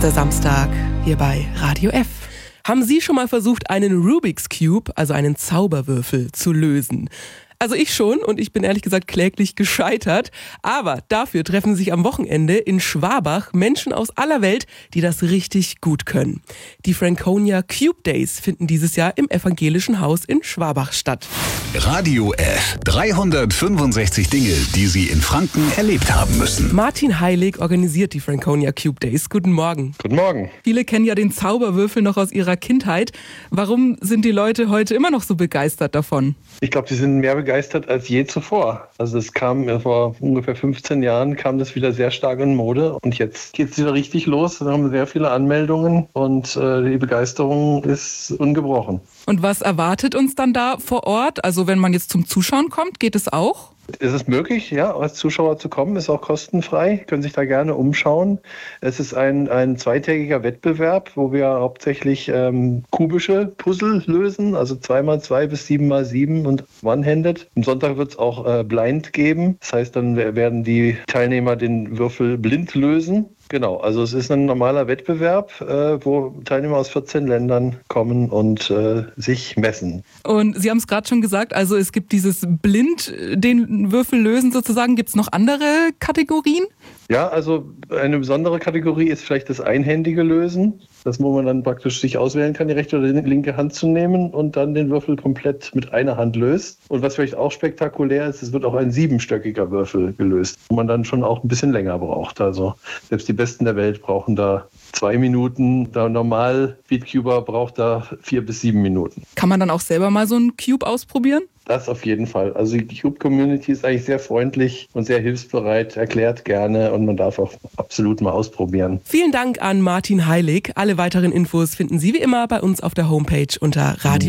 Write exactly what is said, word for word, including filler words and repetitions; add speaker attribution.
Speaker 1: ist der Samstag hier bei Radio F. Haben Sie schon mal versucht, einen Rubik's Cube, also einen Zauberwürfel, zu lösen? Also ich schon und ich bin ehrlich gesagt kläglich gescheitert. Aber dafür treffen sich am Wochenende in Schwabach Menschen aus aller Welt, die das richtig gut können. Die Franconia Cube Days finden dieses Jahr im Evangelischen Haus in Schwabach statt.
Speaker 2: Radio F. dreihundertfünfundsechzig Dinge, die Sie in Franken erlebt haben müssen.
Speaker 1: Martin Heilig organisiert die Franconia Cube Days. Guten Morgen.
Speaker 3: Guten Morgen.
Speaker 1: Viele kennen ja den Zauberwürfel noch aus ihrer Kindheit. Warum sind die Leute heute immer noch so begeistert davon?
Speaker 3: Ich glaube, die sind mehr begeistert als je zuvor. Also es kam vor ungefähr fünfzehn Jahren, kam das wieder sehr stark in Mode. Und jetzt geht es wieder richtig los. Wir haben sehr viele Anmeldungen und äh, die Begeisterung ist ungebrochen.
Speaker 1: Und was erwartet uns dann da vor Ort? Also wenn man jetzt zum Zuschauen kommt, geht es auch?
Speaker 3: Es ist möglich, ja, als Zuschauer zu kommen, ist auch kostenfrei, können sich da gerne umschauen. Es ist ein, ein zweitägiger Wettbewerb, wo wir hauptsächlich ähm, kubische Puzzle lösen, also zwei mal zwei bis sieben mal sieben und One-Handed. Am Sonntag wird es auch äh, blind geben, das heißt, dann werden die Teilnehmer den Würfel blind lösen. Genau, also es ist ein normaler Wettbewerb, äh, wo Teilnehmer aus vierzehn Ländern kommen und äh, sich messen.
Speaker 1: Und Sie haben es gerade schon gesagt, also es gibt dieses blind den Würfel lösen sozusagen. Gibt es noch andere Kategorien?
Speaker 3: Ja, also eine besondere Kategorie ist vielleicht das einhändige Lösen. Das, wo man dann praktisch sich auswählen kann, die rechte oder die linke Hand zu nehmen und dann den Würfel komplett mit einer Hand löst. Und was vielleicht auch spektakulär ist, es wird auch ein siebenstöckiger Würfel gelöst, wo man dann schon auch ein bisschen länger braucht. Also selbst die Besten der Welt brauchen da zwei Minuten. Der normal Beatcuber braucht da vier bis sieben Minuten.
Speaker 1: Kann man dann auch selber mal so einen Cube ausprobieren?
Speaker 3: Das auf jeden Fall. Also die Cube-Community ist eigentlich sehr freundlich und sehr hilfsbereit, erklärt gerne und man darf auch absolut mal ausprobieren.
Speaker 1: Vielen Dank an Martin Heilig. Alle weiteren Infos finden Sie wie immer bei uns auf der Homepage unter Radio